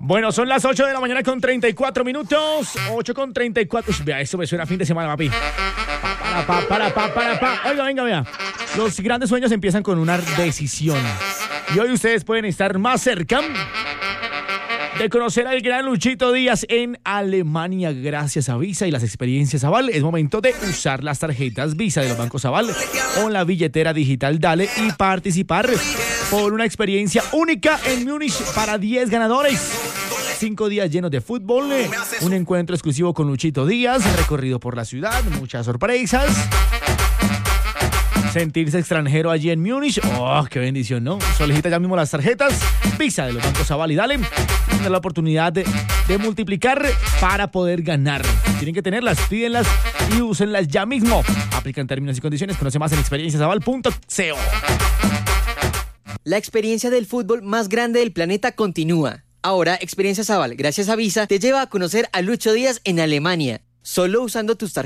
Bueno, son las 8 de la mañana con 34 minutos. 8 con 34. Vea, eso me suena a fin de semana, papi. Oiga, venga, vea. Los grandes sueños empiezan con una decisión. Y hoy ustedes pueden estar más cerca de conocer al gran Luchito Díaz en Alemania gracias a Visa y las experiencias Aval. Es momento de usar las tarjetas Visa de los bancos Aval o la billetera digital Dale y participar por una experiencia única en Múnich para 10 ganadores. 5 días llenos de fútbol, un encuentro exclusivo con Luchito Díaz, recorrido por la ciudad, muchas sorpresas. Sentirse extranjero allí en Múnich. ¡Oh, qué bendición!, ¿no? Solicita ya mismo las tarjetas Visa de los bancos Aval y Dale. Tienen la oportunidad de multiplicar para poder ganar. Tienen que tenerlas, pídenlas y úsenlas ya mismo. Aplican términos y condiciones. Conoce más en experienciasaval.co. La experiencia del fútbol más grande del planeta continúa. Ahora, Experiencias Aval, gracias a Visa, te lleva a conocer a Lucho Díaz en Alemania. Solo usando tus tarjetas